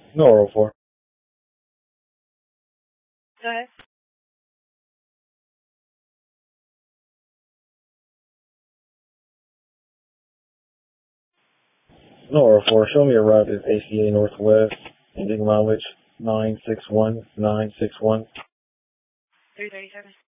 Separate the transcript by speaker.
Speaker 1: No, 04.
Speaker 2: Go ahead.
Speaker 1: No, 04. Show me a route is ACA Northwest, ending mileage 961961.
Speaker 2: 337.